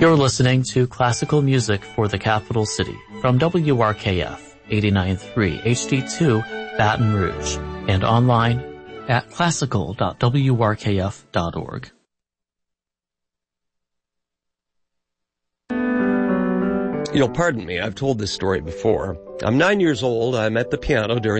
You're listening to classical music for the capital city from WRKF 89.3 HD2 Baton Rouge and online at classical.wrkf.org. You'll pardon me, I've told this story before. I'm 9 years old. I'm at the piano during